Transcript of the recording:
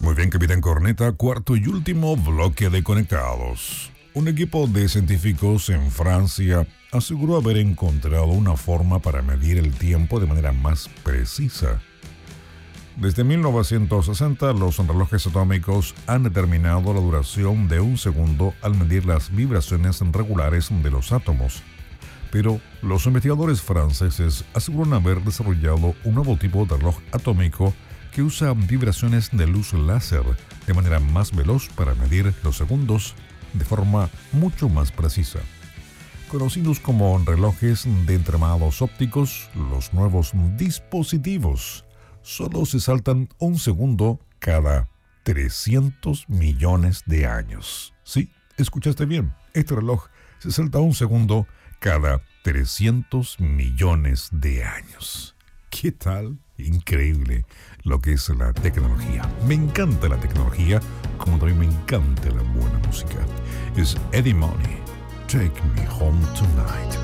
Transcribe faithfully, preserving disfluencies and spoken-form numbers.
Muy bien, Capitán Corneta, cuarto y último bloque de Conectados. Un equipo de científicos en Francia aseguró haber encontrado una forma para medir el tiempo de manera más precisa. Desde mil novecientos sesenta, los relojes atómicos han determinado la duración de un segundo al medir las vibraciones regulares de los átomos. Pero los investigadores franceses aseguran haber desarrollado un nuevo tipo de reloj atómico que usa vibraciones de luz láser de manera más veloz para medir los segundos de forma mucho más precisa. Conocidos como relojes de entramados ópticos, los nuevos dispositivos solo se saltan un segundo cada trescientos millones de años. Sí, escuchaste bien, este reloj se salta un segundo cada trescientos millones de años. ¿Qué tal? Increíble lo que es la tecnología. Me encanta la tecnología, como también me encanta la buena música. Es Eddie Money, Take Me Home Tonight.